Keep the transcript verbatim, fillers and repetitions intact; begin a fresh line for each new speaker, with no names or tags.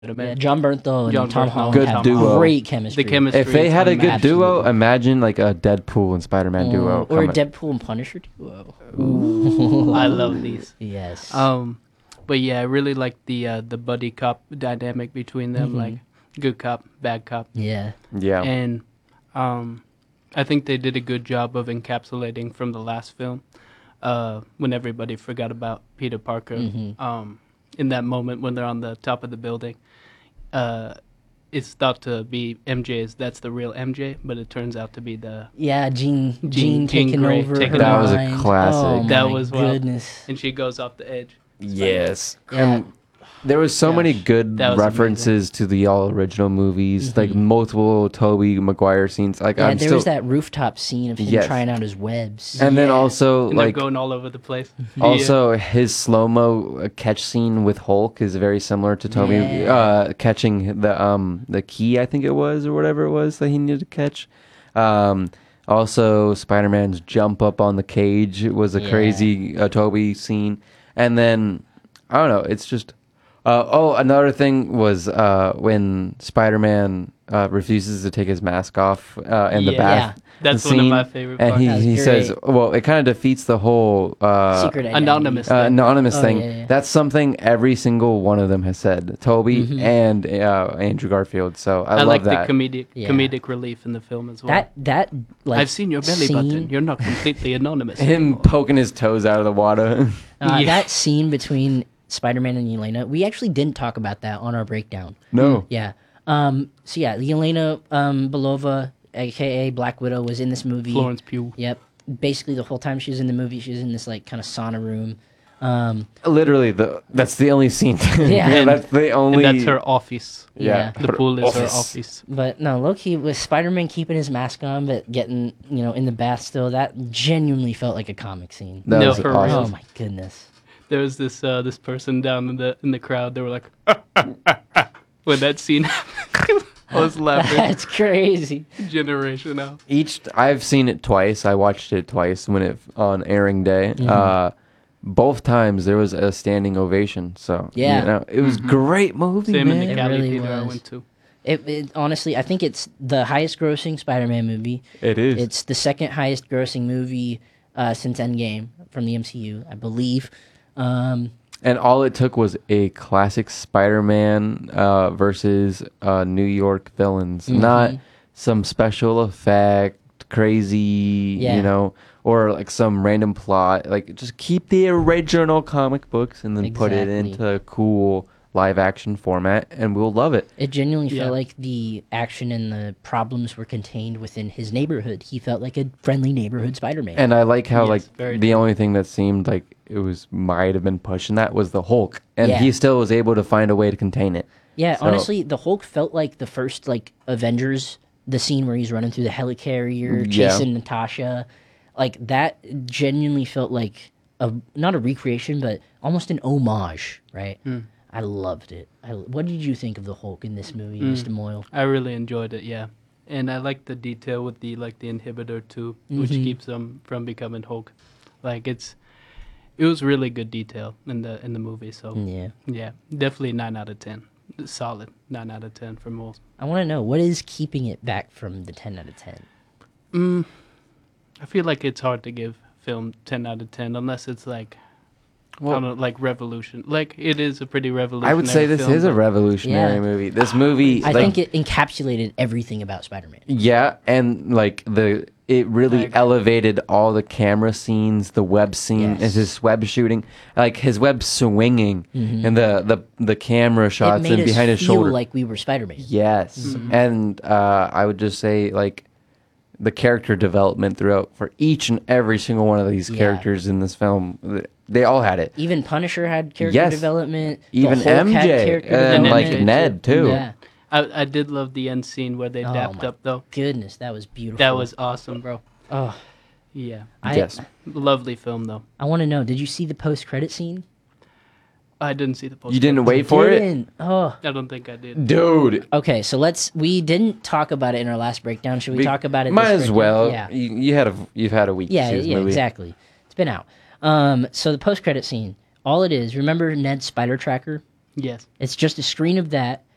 Yeah, John Bernthal and
John
Tom
Bernthal.
Holland
Good
have
duo.
great chemistry.
The chemistry.
If they
is
had a good
unmatched.
duo,
Absolutely.
imagine like a Deadpool and Spider-Man
Oh,
duo.
or a
coming-
Deadpool and Punisher duo.
Ooh, I love these.
Yes.
Um, but yeah, I really like the uh, the buddy cop dynamic between them,
Mhm.
like good cop, bad cop,
yeah.
Yeah.
and um, I think they did a good job of encapsulating from the last film, uh, when everybody forgot about Peter Parker.
Mhm.
Um, in that moment when they're on the top of the building, uh, it's thought to be M J's. That's the real M J, but it turns out to be the.
Yeah, Jean, Jean,
Jean- Jean
taking
Grey
over
taking
her
That was a
mind.
classic.
Oh,
That
my
was wild.
goodness.
And she goes off the edge.
Yes.
Yeah.
And there was so
Gosh,
many good
that was
references to the all original movies, like
Mhm.
multiple Tobey Maguire scenes. Like
Yeah,
I'm
there
still,
was that rooftop scene of him
Yes.
trying out his webs.
and then
Yeah.
also
And
like
they're going all over the place.
also his slow mo catch scene with Hulk is very similar to Toby
Yeah.
uh, catching the um the key, I think it was, or whatever it was that he needed to catch. Um, also, Spider Man's jump up on the cage was a
Yeah.
crazy uh, Toby scene, and then I don't know, it's just. Uh, oh, another thing was uh, when Spider-Man uh, refuses to take his mask off uh, in the
Yeah.
bath.
Yeah.
That's
scene,
one of my favorite
And
parts.
he,
That was
he says,
great.
well, it kind of defeats the whole uh,
Secret identity.
Anonymous.
uh, anonymous
Oh,
thing.
yeah, yeah.
That's something every single one of them has said. Toby
Mhm.
and uh, Andrew Garfield. So I,
I,
love
like
that.
the comedic
Yeah.
comedic relief in the film as well.
That that like
I've seen your belly
scene,
button. You're not completely anonymous.
Him
anymore.
poking his toes out of the water.
uh,
Yeah.
that scene between Spider-Man and Yelena. We actually didn't talk about that on our breakdown.
no.
Yeah. Um. So yeah, Yelena um Belova, aka Black Widow, was in this movie.
Florence Pugh.
Yep. Basically, the whole time she was in the movie, she was in this like kind of sauna room. Um.
Literally, the that's the only scene.
Yeah. And-
that's the only.
And that's her office.
Yeah.
The pool is her office.
But no, Loki with Spider-Man keeping his mask on, but getting you know in the bath still. That genuinely felt like a comic scene.
That
No,
was
for
awesome.
real.
Oh my goodness.
There was this uh, this person down in the in the crowd. They were like, when that scene happened, I was laughing.
That's crazy.
Generation out.
Each I've seen it twice. I watched it twice when it on airing day.
Mm-hmm.
Uh, both times there was a standing ovation. So
Yeah.
you know, it was great movie,
Same
man.
in the
It
Cali
really
theater I
was.
went to.
It, it honestly, I think it's the highest grossing Spider-Man movie.
It is.
It's the second highest grossing movie uh, since Endgame from the M C U, I believe. Um,
And all it took was a classic Spider-Man uh, versus uh, New York villains,
Mm-hmm.
not some special effect, crazy,
Yeah.
you know, or like some random plot. Like, just keep the original comic books and then put it
Exactly.
into a cool live-action format, and we'll love it.
it genuinely
Yeah.
felt like the action and the problems were contained within his neighborhood. He felt like a friendly neighborhood Spider-Man.
And I like how
Yes,
like
very
the
true.
only thing that seemed like it was might have been pushing that was the Hulk, and
Yeah.
he still was able to find a way to contain it.
yeah,
so-
honestly, the Hulk felt like the first like Avengers, the scene where he's running through the helicarrier,
Yeah.
chasing Natasha. Like that genuinely felt like a not a recreation, but almost an homage, right?
Hmm.
I loved it. I, what did you think of the Hulk in this movie,
Mm.
Mister Moyle?
I really enjoyed it, yeah. And I like the detail with the like the inhibitor too, which
Mhm.
keeps him from becoming Hulk. Like it's it was really good detail in the in the movie. So
Yeah.
yeah, definitely nine out of ten. Solid nine out of ten for most.
I want to know what is keeping it back from the ten out of ten.
Mm, I feel like it's hard to give film ten out of ten unless it's like I don't know, like revolution. Like it is a pretty revolutionary.
I would say this
film,
is a
but-
revolutionary
Yeah.
movie. This movie,
I
like,
think it encapsulated everything about Spider-Man.
yeah, and like the it really
Like-
elevated all the camera scenes, the web scene,
Yes.
his web shooting, like his web swinging, and the the the camera
It
shots
made
and
us
behind his
feel
shoulder.
like we were Spider-Man.
Yes,
Mm-hmm.
and uh, I would just say like the character development throughout for each and every single one of these
Yeah.
characters in this film, th- they all had it.
Even Punisher had character
Yes.
development. The
Even
Hulk had
M J
character
and like
development.
Ned too.
Yeah.
I, I did love the end scene where they
Oh
dapped
my
up though.
Goodness, that was beautiful.
That was awesome, bro.
Oh,
Yeah,
I,
Yes.
lovely film though.
I want to know. Did you see the post-credit scene?
I didn't see the poster.
You didn't wait for it,
Didn't. Oh.
I don't think I did.
dude.
Okay, so let's. We didn't talk about it in our last breakdown. Should we,
We-
talk about it?
Might
this
as
breakdown?
well.
Yeah.
You, you had a you've had a week.
Yeah,
to see this
yeah,
movie.
exactly. It's been out. Um, so the post credit scene, all it is, remember Ned's spider tracker?
Yes.
It's just a screen of that,